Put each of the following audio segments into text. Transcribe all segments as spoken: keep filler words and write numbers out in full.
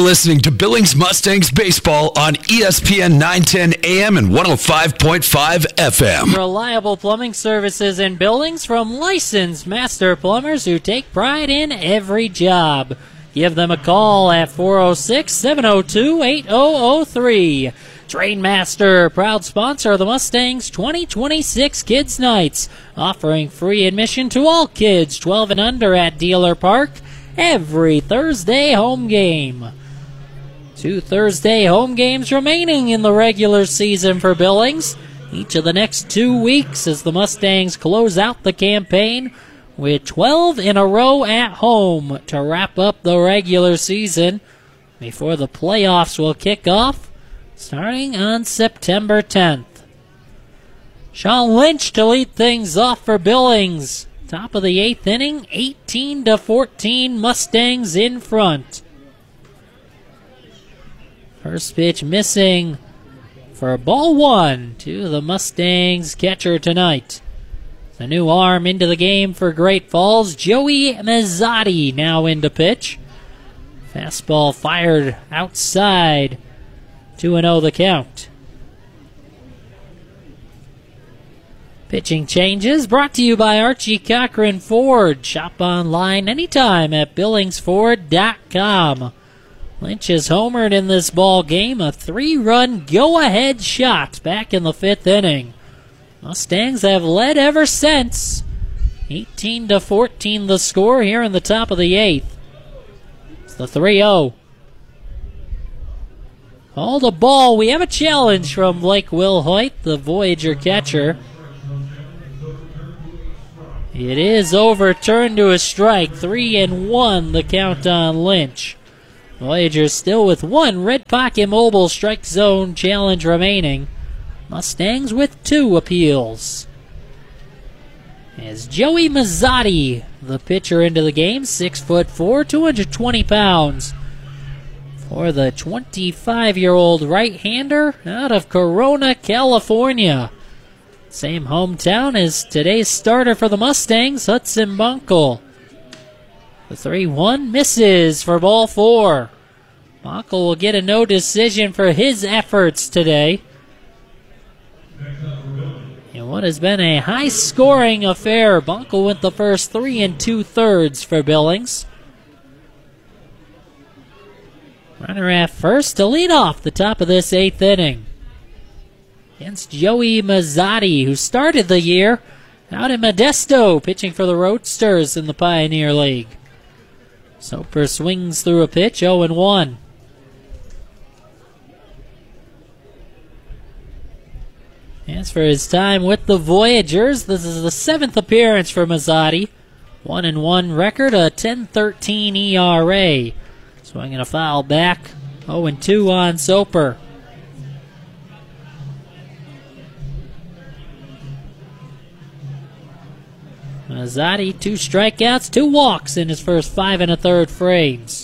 listening to Billings Mustangs Baseball on E S P N nine ten A M and one oh five point five F M. Reliable plumbing services in Billings from licensed master plumbers who take pride in every job. Give them a call at four oh six, seven oh two, eight oh oh three. Trainmaster, proud sponsor of the Mustangs twenty twenty-six Kids Nights, offering free admission to all kids twelve and under at Dealer Park every Thursday home game. Two Thursday home games remaining in the regular season for Billings, each of the next two weeks as the Mustangs close out the campaign with twelve in a row at home to wrap up the regular season before the playoffs will kick off starting on September tenth. Sean Lynch to lead things off for Billings. Top of the eighth inning, eighteen to fourteen, Mustangs in front. First pitch missing for ball one to the Mustangs catcher tonight. The new arm into the game for Great Falls, Joey Mazzotti now into pitch. Fastball fired outside, two and oh the count. Pitching changes brought to you by Archie Cochran Ford. Shop online anytime at billings ford dot com. Lynch is homered in this ball game, a three-run go-ahead shot back in the fifth inning. Mustangs have led ever since. eighteen to fourteen the score here in the top of the eighth. It's the three oh. All the ball. We have a challenge from Blake Wilhoit, the Voyager catcher. It is overturned to a strike. Three and one the count on Lynch. Voyager still with one Red Pocket Mobile strike zone challenge remaining. Mustangs with two appeals. As Joey Mazzotti, the pitcher into the game, six foot four, two hundred twenty pounds. For the twenty-five-year-old right-hander out of Corona, California. Same hometown as today's starter for the Mustangs, Hudson Bunkle. The three one misses for ball four. Bunkle will get a no decision for his efforts today. In what has been a high-scoring affair, Bunkle went the first three and two-thirds for Billings. Runner at first to lead off the top of this eighth inning. Against Joey Mazzotti, who started the year out in Modesto, pitching for the Roadsters in the Pioneer League. Soper swings through a pitch, oh and one. As for his time with the Voyagers, this is the seventh appearance for Mazzotti. one and one record, a ten thirteen E R A. Swinging a foul back, oh and two on Soper. Mazzotti, two strikeouts, two walks in his first five and a third frames.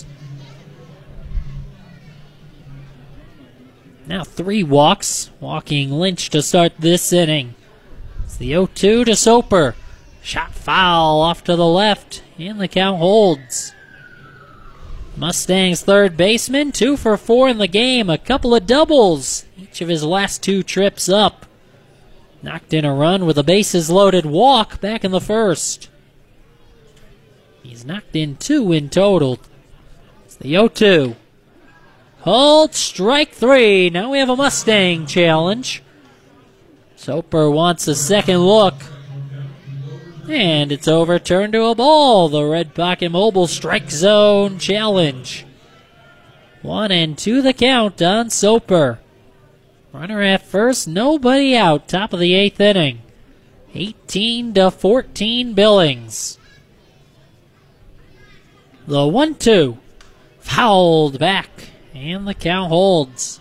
Now three walks, walking Lynch to start this inning. It's the oh two to Soper. Shot foul off to the left, and the count holds. Mustangs third baseman, two for four in the game, a couple of doubles, each of his last two trips up. Knocked in a run with a bases loaded walk back in the first. He's knocked in two in total. It's the oh two. Hold, strike three. Now we have a Mustang challenge. Soper wants a second look. And it's overturned to a ball. The Red Pocket Mobile strike zone challenge. One and two the count on Soper. Runner at first, nobody out. Top of the eighth inning. eighteen to fourteen Billings. The one two. Fouled back. And the count holds.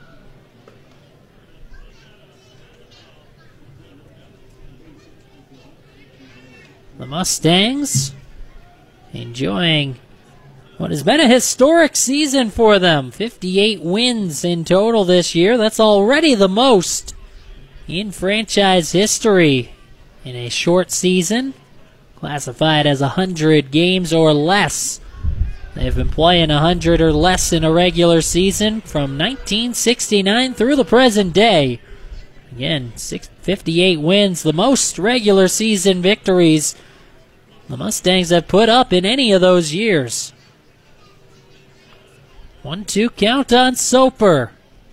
The Mustangs enjoying what has been a historic season for them. fifty-eight wins in total this year. That's already the most in franchise history in a short season. Classified as one hundred games or less. They've been playing one hundred or less in a regular season from nineteen sixty-nine through the present day. Again, fifty-eight wins, the most regular season victories the Mustangs have put up in any of those years. one two count on Soper.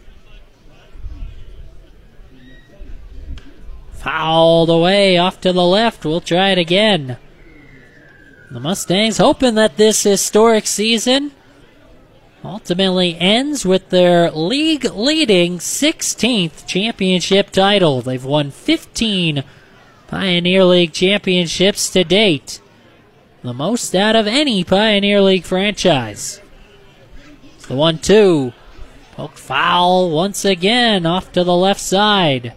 Fouled away off to the left. We'll try it again. The Mustangs hoping that this historic season ultimately ends with their league-leading sixteenth championship title. They've won fifteen Pioneer League championships to date, the most out of any Pioneer League franchise. It's the one two. Poke foul once again off to the left side.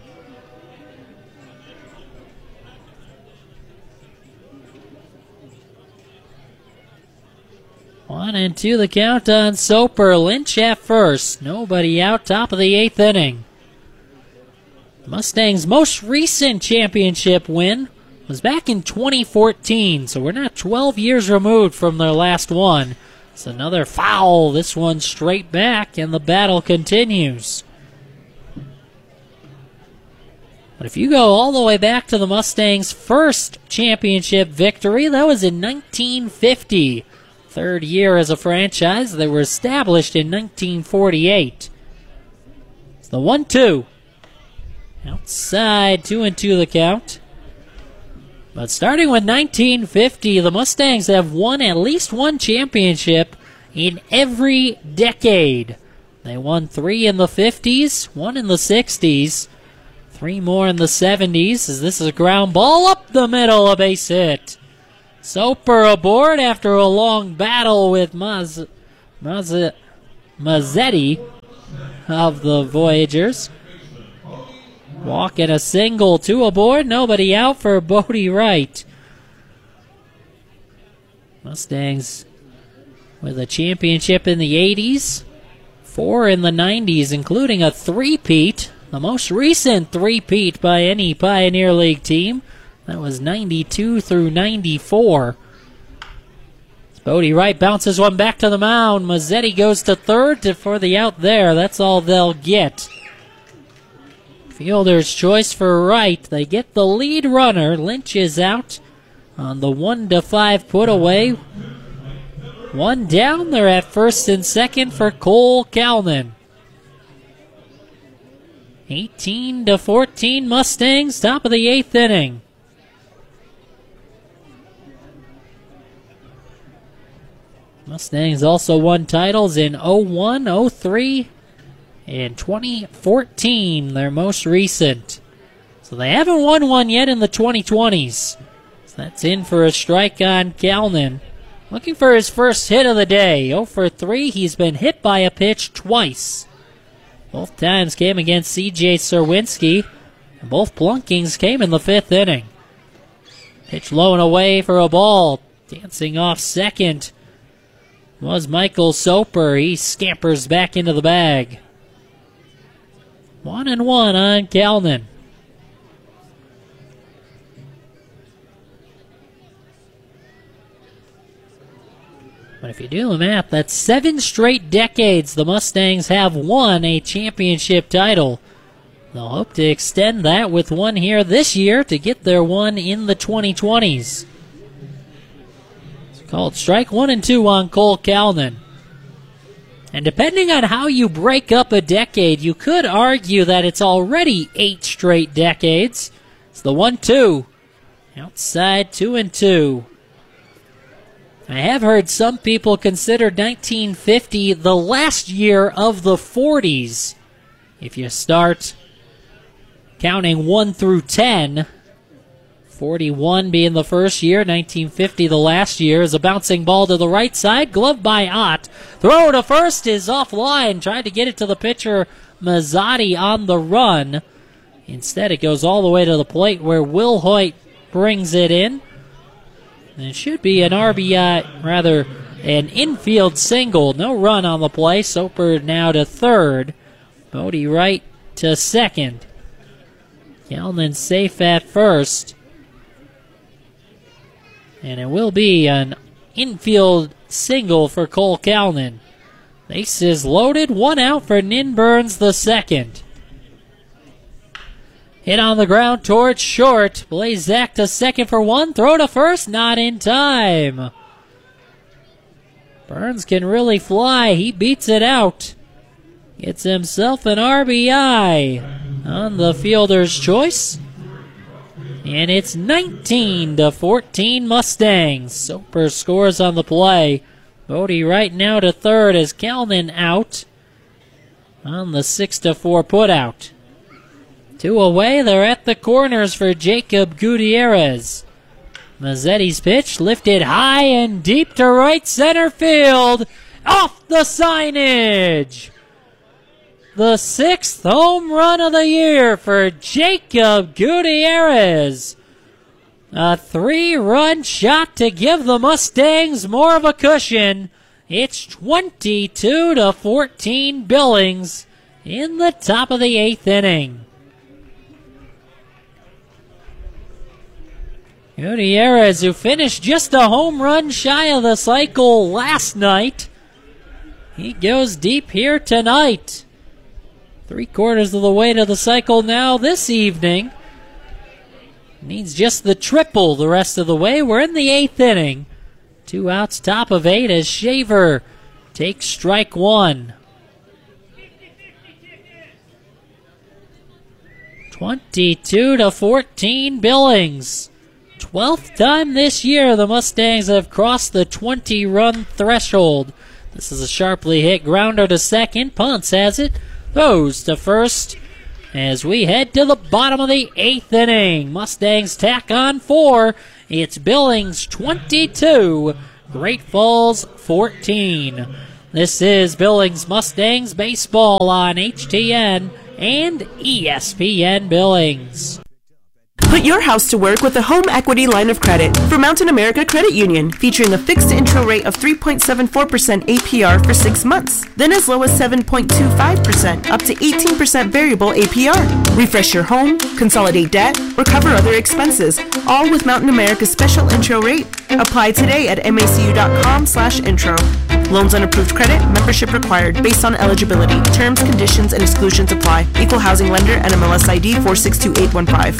One and two the count on Soper. Lynch at first. Nobody out, top of the eighth inning. The Mustangs' most recent championship win was back in twenty fourteen, so we're not twelve years removed from their last one. It's another foul, this one straight back, and the battle continues. But if you go all the way back to the Mustangs' first championship victory, that was in nineteen fifty. Third year as a franchise. They were established in nineteen forty-eight. It's the one two. Outside, two and two the count. But starting with nineteen fifty, the Mustangs have won at least one championship in every decade. They won three in the fifties, one in the sixties, three more in the seventies, as this is a ground ball up the middle, a base hit. Soper aboard after a long battle with Maz, Maz, Mazzetti of the Voyagers. Walking a single, two aboard, nobody out for Bodie Wright. Mustangs with a championship in the eighties, four in the nineties, including a three-peat, the most recent three-peat by any Pioneer League team. That was ninety-two through ninety-four. Bodie Wright bounces one back to the mound. Mazzetti goes to third to, for the out there. That's all they'll get. Fielder's choice for Wright. They get the lead runner. Lynch is out on the one to five put away. One down. They're at first and second for Cole Kalnin. eighteen to fourteen Mustangs, top of the eighth inning. Mustangs also won titles in oh one, oh three, and twenty fourteen, their most recent. So they haven't won one yet in the twenty twenties. So that's in for a strike on Kalnin. Looking for his first hit of the day. oh for three, he's been hit by a pitch twice. Both times came against C J Serwinski, and both plunkings came in the fifth inning. Pitch low and away for a ball. Dancing off second was Michael Soper. He scampers back into the bag. One and one on Kalnin. But if you do the math, that's seven straight decades the Mustangs have won a championship title. They'll hope to extend that with one here this year to get their one in the twenty twenties. Called strike one and two on Cole Kalnin. And depending on how you break up a decade, you could argue that it's already eight straight decades. It's the one two. Outside, two and two. I have heard some people consider nineteen fifty the last year of the forties. If you start counting one through ten, forty-one being the first year, nineteen fifty the last year, is a bouncing ball to the right side, gloved by Ott. Throw to first is offline, tried to get it to the pitcher, Mazzotti on the run. Instead, it goes all the way to the plate where Will Hoyt brings it in. And it should be an R B I, rather an infield single. No run on the play. Soper now to third. Bodie Wright to second. Kalnin safe at first. And it will be an infield single for Cole Kalnin. Bases loaded, one out for Nin Burns the second. Hit on the ground towards short. Blazak to second for one. Throw to first, not in time. Burns can really fly. He beats it out. Gets himself an R B I on the fielder's choice. And it's nineteen to fourteen Mustangs. Soper scores on the play. Bodie right now to third as Kalnin out on the six to four putout. Two away, they're at the corners for Jacob Gutierrez. Mazzetti's pitch lifted high and deep to right center field. Off the signage. The sixth home run of the year for Jacob Gutierrez. A three-run shot to give the Mustangs more of a cushion. It's twenty-two to fourteen Billings in the top of the eighth inning. Gutierrez, who finished just a home run shy of the cycle last night, he goes deep here tonight. Three quarters of the way to the cycle now this evening. Needs just the triple the rest of the way. We're in the eighth inning. Two outs, top of eight as Shaver takes strike one. twenty-two to fourteen Billings. twelfth time this year the Mustangs have crossed the twenty-run threshold. This is a sharply hit grounder to second. Ponce has it. Goes to first as we head to the bottom of the eighth inning. Mustangs tack on four. It's Billings twenty-two, Great Falls fourteen. This is Billings Mustangs baseball on H T N and E S P N Billings. Put your house to work with a home equity line of credit from Mountain America Credit Union, featuring a fixed intro rate of three point seven four percent A P R for six months, then as low as seven point two five percent up to eighteen percent variable A P R. Refresh your home, consolidate debt, or cover other expenses, all with Mountain America's special intro rate. Apply today at macu.com slash intro. Loans on approved credit, membership required, based on eligibility. Terms, conditions, and exclusions apply. Equal housing lender, N M L S I D four six two eight one five.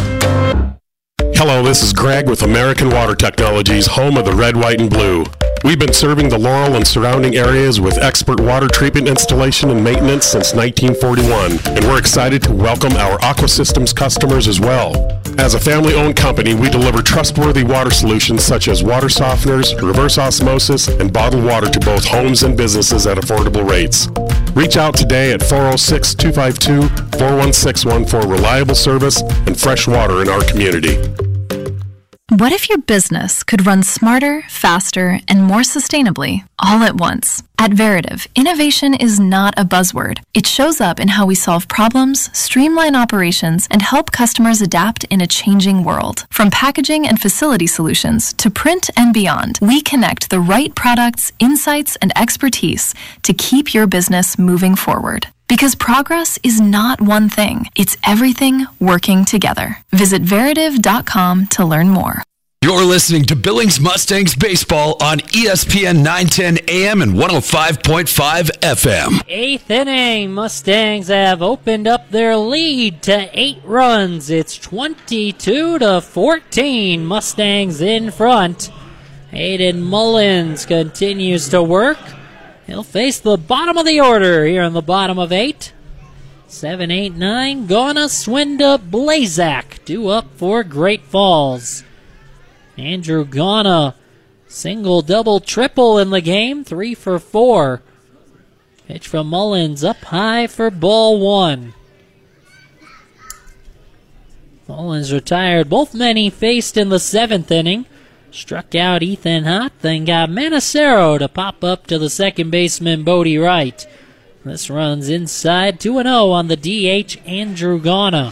Hello, this is Greg with American Water Technologies, home of the red, white, and blue. We've been serving the Laurel and surrounding areas with expert water treatment installation and maintenance since nineteen forty-one, and we're excited to welcome our Aqua Systems customers as well. As a family-owned company, we deliver trustworthy water solutions such as water softeners, reverse osmosis, and bottled water to both homes and businesses at affordable rates. Reach out today at four oh six, two five two, four one six one for reliable service and fresh water in our community. What if your business could run smarter, faster, and more sustainably all at once? At Veritiv, innovation is not a buzzword. It shows up in how we solve problems, streamline operations, and help customers adapt in a changing world. From packaging and facility solutions to print and beyond, we connect the right products, insights, and expertise to keep your business moving forward. Because progress is not one thing, it's everything working together. Visit Veritiv dot com to learn more. You're listening to Billings Mustangs baseball on E S P N nine ten A M and one oh five point five F M. Eighth inning, Mustangs have opened up their lead to eight runs. It's twenty-two to fourteen. Mustangs in front. Hayden Mullins continues to work. He'll face the bottom of the order here in the bottom of eight. Seven, eight, nine. Gonna Swinda Blazak due up for Great Falls. Andrew Gana, single, double, triple in the game. Three for four. Pitch from Mullins up high for ball one. Mullins retired both men he faced in the seventh inning. Struck out Ethan Hott, then got Manacero to pop up to the second baseman, Bodie Wright. This runs inside, two and oh on the D H, Andrew Gana.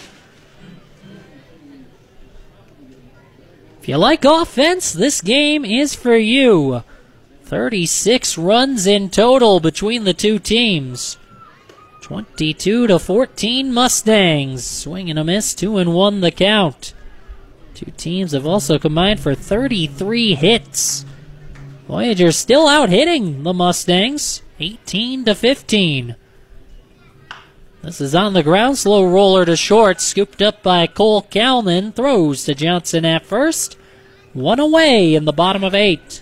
If you like offense, this game is for you. thirty-six runs in total between the two teams. twenty-two to fourteen Mustangs. Swing and a miss, two and one the count. Two teams have also combined for thirty-three hits. Voyager still out hitting the Mustangs, eighteen to fifteen. This is on the ground, slow roller to short, scooped up by Cole Kalman, throws to Johnson at first. One away in the bottom of eight.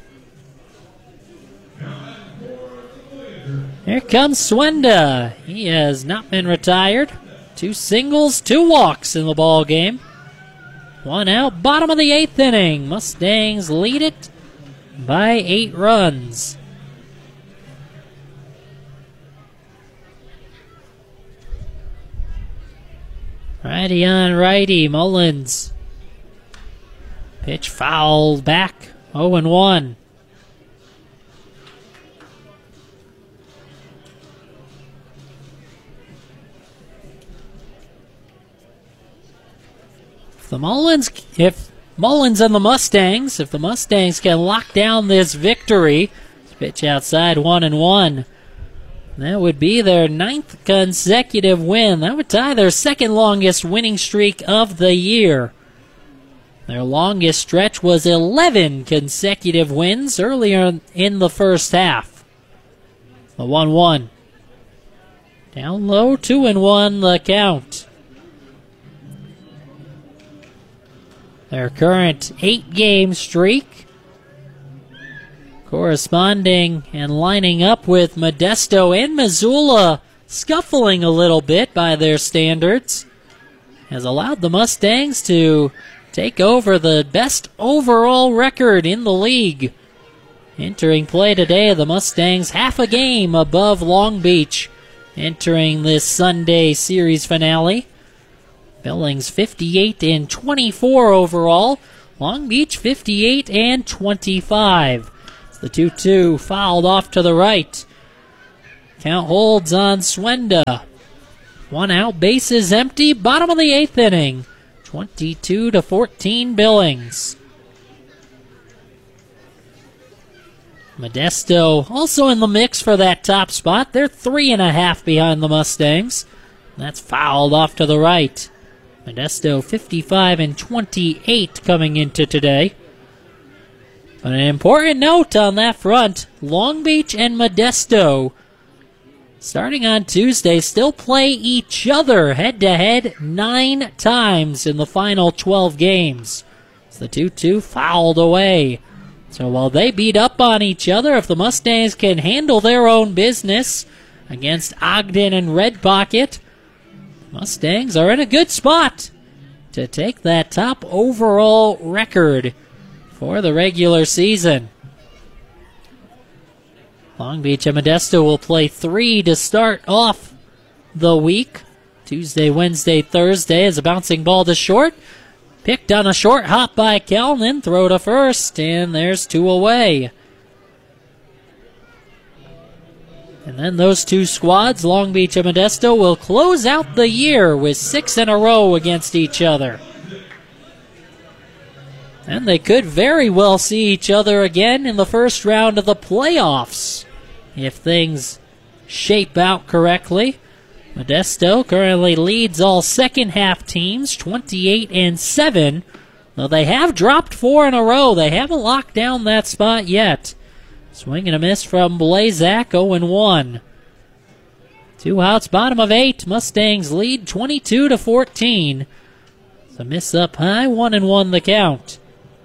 Here comes Swenda. He has not been retired. Two singles, two walks in the ball game. One out, bottom of the eighth inning. Mustangs lead it by eight runs. Righty on righty, Mullins. Pitch fouled back, oh and one. If the Mullins, if Mullins and the Mustangs, if the Mustangs can lock down this victory, pitch outside one and one. That would be their ninth consecutive win. That would tie their second longest winning streak of the year. Their longest stretch was eleven consecutive wins earlier in the first half. The one one. Down low, two and one the count. Their current eight-game streak, corresponding and lining up with Modesto and Missoula scuffling a little bit by their standards, has allowed the Mustangs to take over the best overall record in the league. Entering play today, the Mustangs half a game above Long Beach, entering this Sunday series finale. Billings fifty-eight and twenty-four overall. Long Beach fifty-eight and twenty-five. It's the two two fouled off to the right. Count holds on Swenda. One out, bases empty. Bottom of the eighth inning. twenty-two to fourteen Billings. Modesto also in the mix for that top spot. They're three and a half behind the Mustangs. That's fouled off to the right. Modesto fifty-five and twenty-eight coming into today. But an important note on that front, Long Beach and Modesto, starting on Tuesday, still play each other head-to-head nine times in the final twelve games. It's the two two fouled away. So while they beat up on each other, if the Mustangs can handle their own business against Ogden and Red Pocket, Mustangs are in a good spot to take that top overall record for the regular season. Long Beach and Modesto will play three to start off the week. Tuesday, Wednesday, Thursday is a bouncing ball to short. Picked on a short hop by Kalman, throw to first, and there's two away. And then those two squads, Long Beach and Modesto, will close out the year with six in a row against each other. And they could very well see each other again in the first round of the playoffs if things shape out correctly. Modesto currently leads all second half teams, twenty-eight and seven. Though they have dropped four in a row, they haven't locked down that spot yet. Swing and a miss from Blazak, oh and one. Two outs, bottom of eight. Mustangs lead twenty-two to fourteen. It's a miss up high, one and one the count.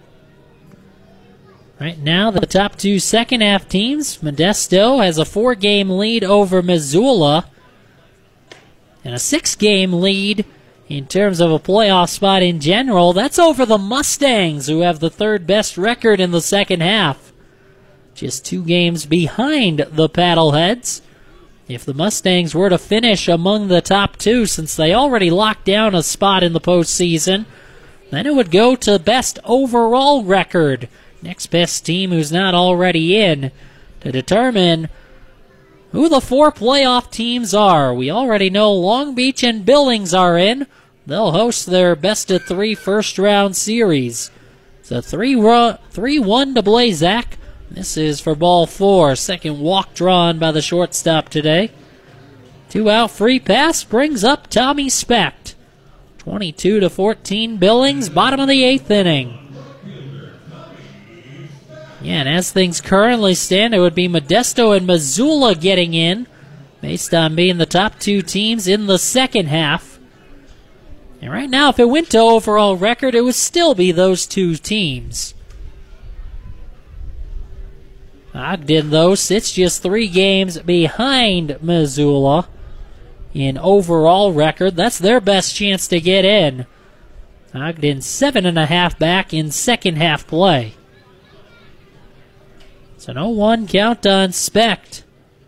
Right now, the top two second half teams. Modesto has a four-game lead over Missoula, and a six-game lead in terms of a playoff spot in general. That's over the Mustangs, who have the third best record in the second half. Just two games behind the Paddleheads. If the Mustangs were to finish among the top two, since they already locked down a spot in the postseason, then it would go to best overall record. Next best team who's not already in to determine who the four playoff teams are. We already know Long Beach and Billings are in. They'll host their best of three first round series. It's a three one to Blazak. This is for ball four. Second walk drawn by the shortstop today. Two out free pass brings up Tommy Specht. twenty-two to fourteen Billings, bottom of the eighth inning. Yeah, and as things currently stand, it would be Modesto and Missoula getting in, based on being the top two teams in the second half. And right now, if it went to overall record, it would still be those two teams. Ogden, though, sits just three games behind Missoula in overall record. That's their best chance to get in. Ogden seven and a half back in second half play. It's an oh one count on Specht.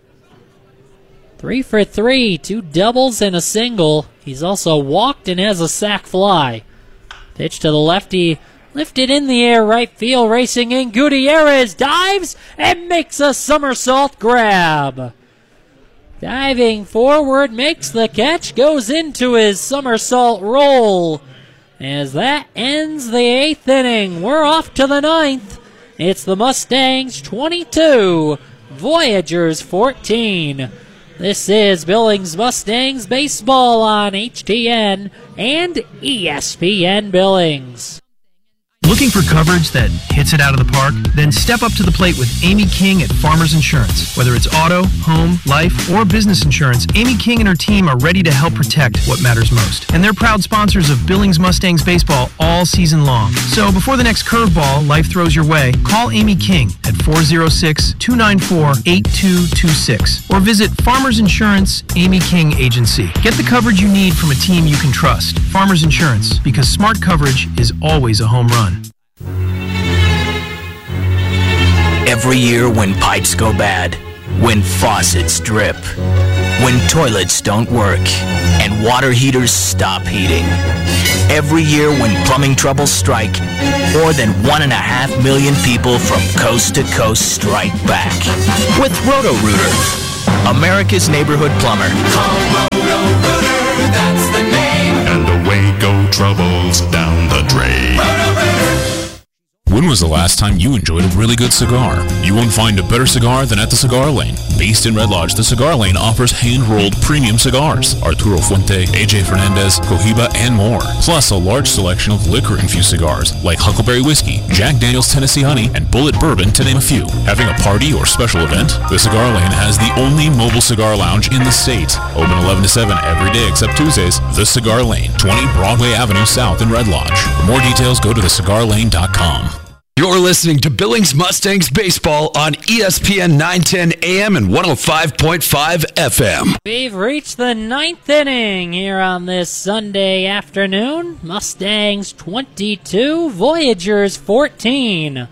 Three for three, two doubles and a single. He's also walked and has a sac fly. Pitch to the lefty, lifted in the air, right field, racing in. Gutierrez dives and makes a somersault grab. Diving forward, makes the catch, goes into his somersault roll. As that ends the eighth inning, we're off to the ninth. It's the Mustangs twenty-two, Voyagers fourteen. This is Billings Mustangs baseball on H T N and E S P N Billings. Looking for coverage that hits it out of the park? Then step up to the plate with Amy King at Farmers Insurance. Whether it's auto, home, life, or business insurance, Amy King and her team are ready to help protect what matters most. And they're proud sponsors of Billings Mustangs baseball all season long. So before the next curveball life throws your way, call Amy King at four oh six, two nine four, eight two two six or visit Farmers Insurance Amy King Agency. Get the coverage you need from a team you can trust. Farmers Insurance, because smart coverage is always a home run. Every year when pipes go bad, when faucets drip, when toilets don't work, and water heaters stop heating. Every year when plumbing troubles strike, more than one and a half million people from coast to coast strike back. With Roto-Rooter, America's neighborhood plumber. Call Roto-Rooter, that's the name. And away go troubles down the drain. Roto-Rooter. When was the last time you enjoyed a really good cigar? You won't find a better cigar than at the Cigar Lane. Based in Red Lodge, the Cigar Lane offers hand-rolled premium cigars. Arturo Fuente, A J Fernandez, Cohiba, and more. Plus a large selection of liquor-infused cigars like Huckleberry Whiskey, Jack Daniel's Tennessee Honey, and Bullet Bourbon, to name a few. Having a party or special event? The Cigar Lane has the only mobile cigar lounge in the state. Open eleven to seven every day except Tuesdays. The Cigar Lane, twenty Broadway Avenue South in Red Lodge. For more details, go to the cigar lane dot com. You're listening to Billings Mustangs baseball on E S P N nine ten A M and one oh five point five F M. We've reached the ninth inning here on this Sunday afternoon. Mustangs twenty-two, Voyagers fourteen.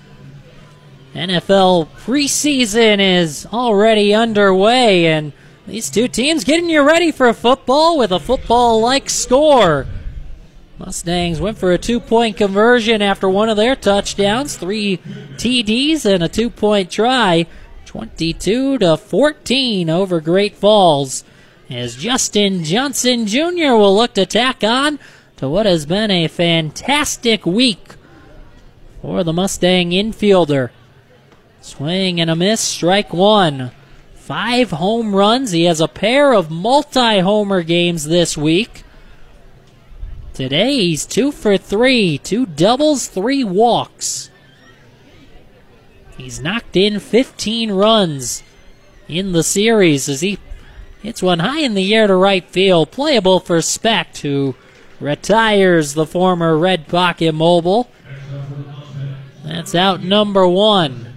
N F L preseason is already underway, and these two teams getting you ready for football with a football-like score. Mustangs went for a two-point conversion after one of their touchdowns, three T Ds and a two-point try, twenty-two to fourteen over Great Falls, as Justin Johnson Junior will look to tack on to what has been a fantastic week for the Mustang infielder. Swing and a miss, strike one. Five home runs. He has a pair of multi-homer games this week. Today he's two for three, two doubles, three walks. He's knocked in fifteen runs in the series as he hits one high in the air to right field. Playable for Specht, who retires the former Red Pocket Mobile. That's out number one.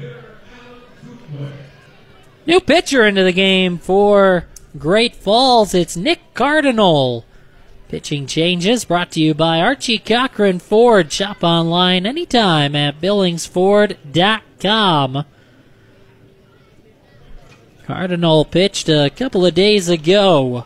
New pitcher into the game for Great Falls. It's Nick Cardinal. Pitching changes brought to you by Archie Cochran Ford. Shop online anytime at billings ford dot com. Cardinal pitched a couple of days ago.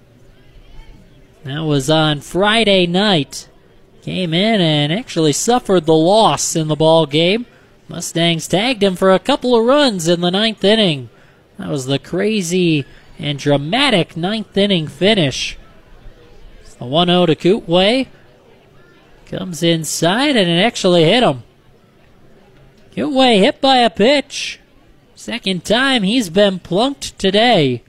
That was on Friday night. Came in and actually suffered the loss in the ball game. Mustangs tagged him for a couple of runs in the ninth inning. That was the crazy and dramatic ninth inning finish. The one oh to Kootway. Comes inside and it actually hit him. Kootway hit by a pitch. Second time he's been plunked today.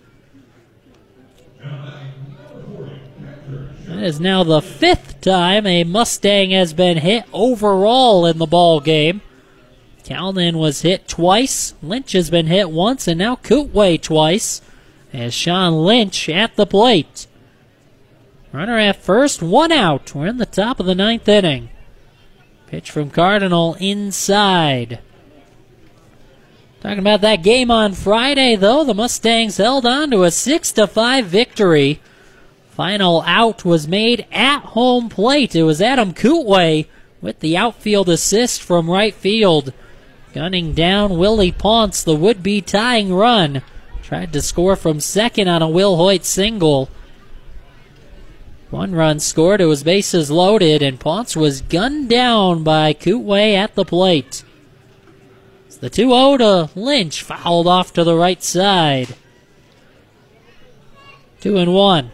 That is now the fifth time a Mustang has been hit overall in the ball game. Calden was hit twice. Lynch has been hit once, and now Kootway twice. As Sean Lynch at the plate. Runner at first, one out. We're in the top of the ninth inning. Pitch from Cardinal inside. Talking about that game on Friday, though, the Mustangs held on to a six to five victory. Final out was made at home plate. It was Adam Kootway with the outfield assist from right field. Gunning down Willie Ponce, the would-be tying run. Tried to score from second on a Will Hoyt single. One run scored, it was bases loaded, and Ponce was gunned down by Kootway at the plate. It's the two oh to Lynch, fouled off to the right side. Two and one.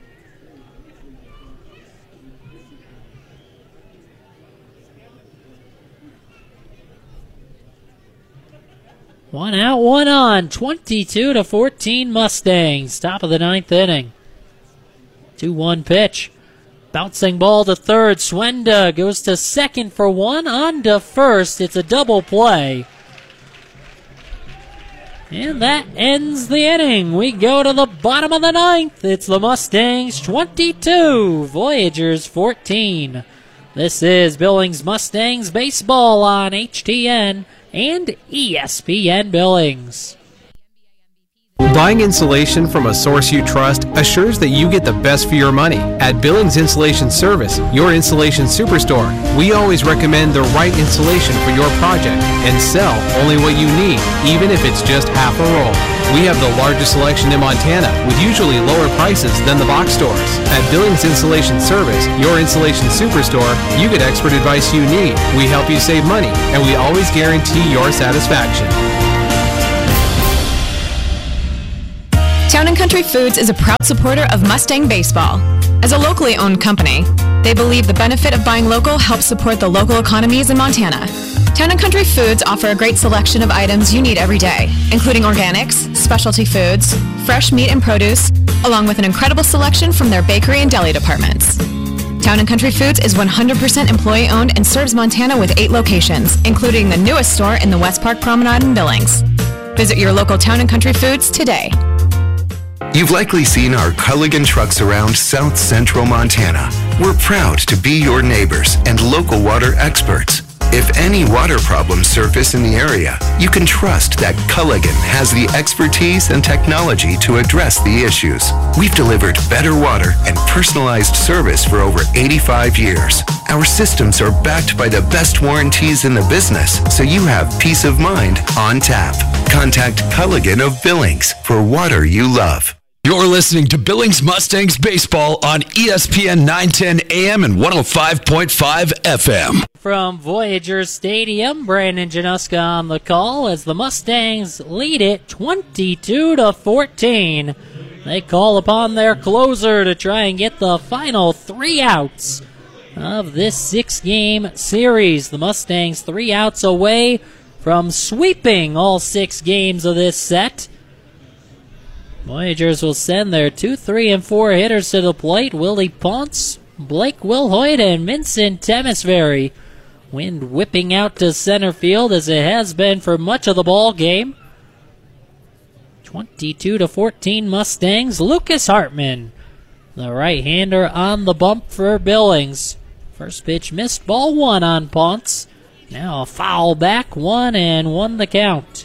One out, one on. twenty-two to fourteen Mustangs. Top of the ninth inning. two one pitch. Bouncing ball to third. Swenda goes to second for one. On to first. It's a double play. And that ends the inning. We go to the bottom of the ninth. It's the Mustangs twenty-two, Voyagers fourteen. This is Billings Mustangs baseball on H T N and E S P N Billings. Buying insulation from a source you trust assures that you get the best for your money. At Billings Insulation Service, your insulation superstore, we always recommend the right insulation for your project and sell only what you need, even if it's just half a roll. We have the largest selection in Montana with usually lower prices than the box stores. At Billings Insulation Service, your insulation superstore, you get expert advice you need. We help you save money, and we always guarantee your satisfaction. Town and Country Foods is a proud supporter of Mustang Baseball. As a locally owned company, they believe the benefit of buying local helps support the local economies in Montana. Town and Country Foods offer a great selection of items you need every day, including organics, specialty foods, fresh meat and produce, along with an incredible selection from their bakery and deli departments. Town and Country Foods is one hundred percent employee-owned and serves Montana with eight locations, including the newest store in the West Park Promenade in Billings. Visit your local Town and Country Foods today. You've likely seen our Culligan trucks around South Central Montana. We're proud to be your neighbors and local water experts. If any water problems surface in the area, you can trust that Culligan has the expertise and technology to address the issues. We've delivered better water and personalized service for over eighty-five years. Our systems are backed by the best warranties in the business, so you have peace of mind on tap. Contact Culligan of Billings for water you love. You're listening to Billings Mustangs baseball on E S P N nine ten A M and one oh five point five F M. From Voyager Stadium, Brandon Januska on the call as the Mustangs lead it twenty-two to fourteen. They call upon their closer to try and get the final three outs of this six-game series. The Mustangs three outs away from sweeping all six games of this set. Voyagers will send their two, three, and four hitters to the plate. Willie Ponce, Blake Wilhoit, and Vincent Temesbury. Wind whipping out to center field as it has been for much of the ball game. twenty-two to fourteen Mustangs. Lucas Hartman, the right-hander on the bump for Billings. First pitch missed, ball one on Ponce. Now a foul back, one and one the count.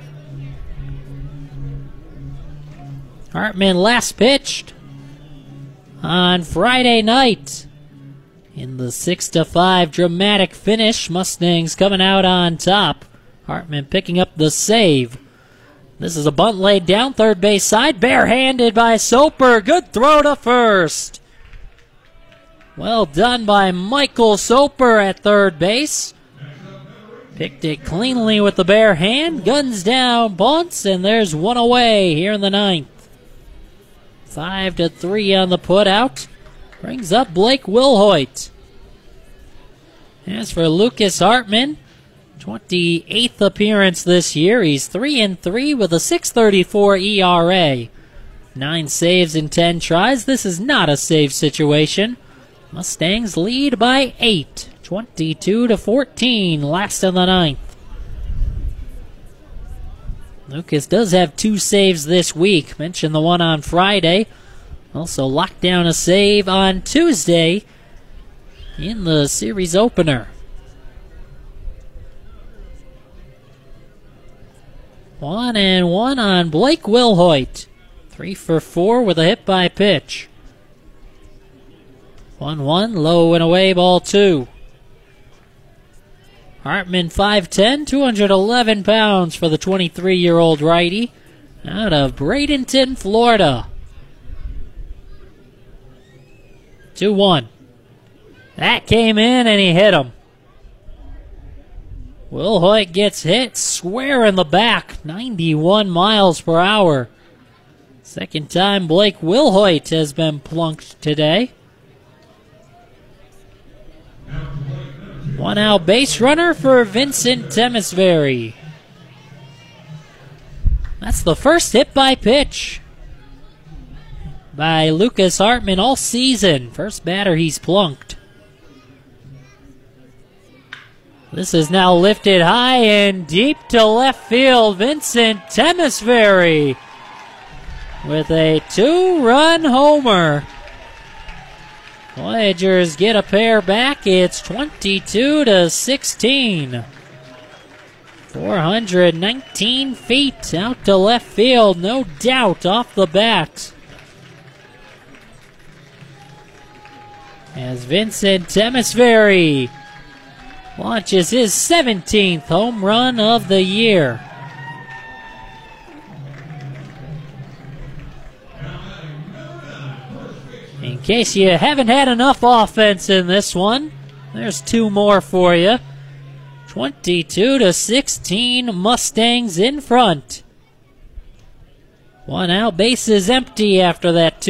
Hartman last pitched on Friday night in the six to five dramatic finish. Mustangs coming out on top. Hartman picking up the save. This is a bunt laid down third base side, barehanded by Soper. Good throw to first. Well done by Michael Soper at third base. Picked it cleanly with the bare hand, guns down Ponce, and there's one away here in the ninth. Five to three on the putout. Brings up Blake Wilhoit. As for Lucas Hartman, twenty-eighth appearance this year. He's three and three with a six thirty-four E R A. Nine saves in ten tries. This is not a save situation. Mustangs lead by eight. twenty-two to fourteen. Last in the ninth. Lucas does have two saves this week. Mentioned the one on Friday. Also locked down a save on Tuesday in the series opener. One and one on Blake Wilhoit. Three for four with a hit by pitch. one one, low and away, ball two. Hartman five ten, two hundred eleven pounds for the twenty-three-year-old righty out of Bradenton, Florida. two one. That came in and he hit him. Wilhoit gets hit square in the back, ninety-one miles per hour. Second time Blake Wilhoit has been plunked today. One out base runner for Vincent Temesbury. That's the first hit by pitch by Lucas Hartman all season. First batter he's plunked. This is now lifted high and deep to left field. Vincent Temesbury with a two-run homer. Voyagers get a pair back. It's twenty-two to sixteen. four hundred nineteen feet out to left field, no doubt off the bat. As Vincent Temesbury launches his seventeenth home run of the year. In case you haven't had enough offense in this one, there's two more for you. twenty-two to sixteen, Mustangs in front. One out, base is empty after that two.